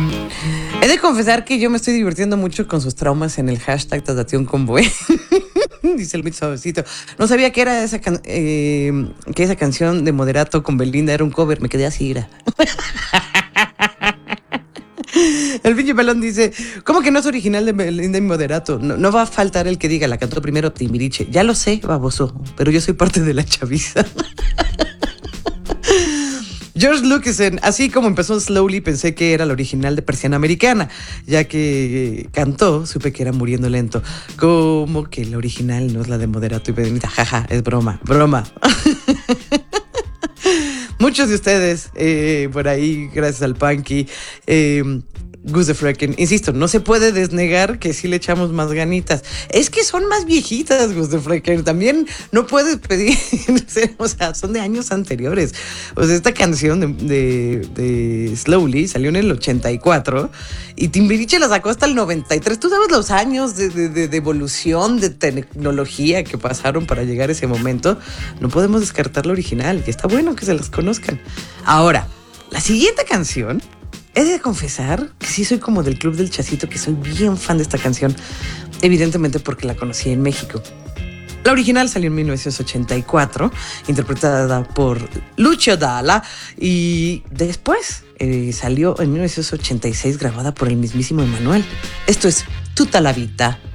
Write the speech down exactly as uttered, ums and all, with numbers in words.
He de confesar que yo me estoy divirtiendo mucho con sus traumas en el hashtag Tatación Convoy. Dice el muy suavecito. No sabía que era esa can eh, que esa canción de Moderato con Belinda era un cover. Me quedé así, era. El pinche pelón dice, ¿cómo que no es original de Belinda y Moderato? No, no va a faltar el que diga, la cantó primero Timbiriche. Ya lo sé, baboso, pero yo soy parte de la chaviza. George Lucas, así como empezó Slowly, pensé que era la original de Persiana Americana, ya que cantó, supe que era Muriendo Lento. Como que la original no es la de Moderato y Belinda. Jaja, es broma, broma. Muchos de ustedes, eh, por ahí, gracias al Punky, eh, Gus de Frecken, insisto, no se puede desnegar que sí le echamos más ganitas. Es que son más viejitas, Gus de Frecken. También no puedes pedir, o sea, son de años anteriores. O sea, esta canción de, de, de Slowly salió en el ochenta y cuatro y Timbiriche la sacó hasta el noventa y tres. Tú sabes los años de, de, de, de evolución, de tecnología que pasaron para llegar a ese momento. No podemos descartar la original y está bueno que se las conozcan. Ahora, la siguiente canción, he de confesar que sí soy como del Club del Chacito, que soy bien fan de esta canción, evidentemente porque la conocí en México. La original salió en mil novecientos ochenta y cuatro, interpretada por Lucio Dalla, y después eh, salió en mil novecientos ochenta y seis grabada por el mismísimo Emanuel. Esto es Tutta la Vita.